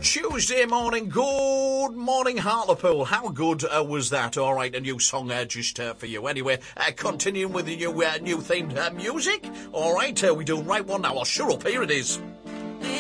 Tuesday morning. Good morning, Hartlepool. How good was that? All right, a new song just for you. Anyway, continuing with the new themed music. All right, we do right one now. I'll sure up. Here it is.